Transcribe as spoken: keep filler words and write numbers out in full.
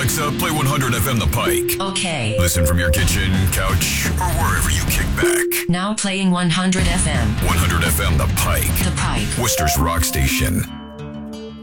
Alexa, play one hundred F M The Pike. Okay. Listen from your kitchen, couch, or wherever you kick back. Now playing one hundred F M. one hundred F M The Pike. The Pike. Worcester's rock station.